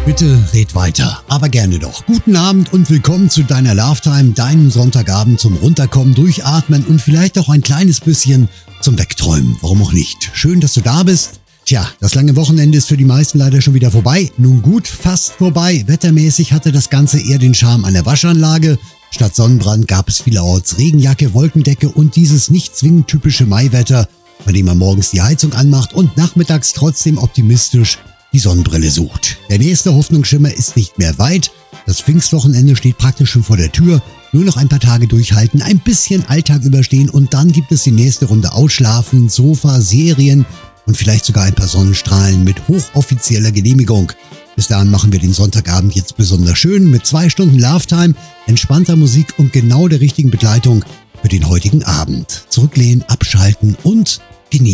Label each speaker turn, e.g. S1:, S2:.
S1: Bitte red weiter, aber gerne doch. Guten Abend und willkommen zu deiner Lovetime, deinem Sonntagabend zum Runterkommen, Durchatmen und vielleicht auch ein kleines bisschen zum Wegträumen. Warum auch nicht? Schön, dass du da bist. Tja, das lange Wochenende ist für die meisten leider schon wieder vorbei. Nun gut, fast vorbei. Wettermäßig hatte das Ganze eher den Charme einer Waschanlage. Statt Sonnenbrand gab es vielerorts Regenjacke, Wolkendecke und dieses nicht zwingend typische Maiwetter, bei dem man morgens die Heizung anmacht und nachmittags trotzdem optimistisch die Sonnenbrille sucht. Der nächste Hoffnungsschimmer ist nicht mehr weit. Das Pfingstwochenende steht praktisch schon vor der Tür. Nur noch ein paar Tage durchhalten, ein bisschen Alltag überstehen und dann gibt es die nächste Runde Ausschlafen, Sofa, Serien und vielleicht sogar ein paar Sonnenstrahlen mit hochoffizieller Genehmigung. Bis dahin machen wir den Sonntagabend jetzt besonders schön mit 2 Stunden Lovetime, entspannter Musik und genau der richtigen Begleitung für den heutigen Abend. Zurücklehnen, abschalten und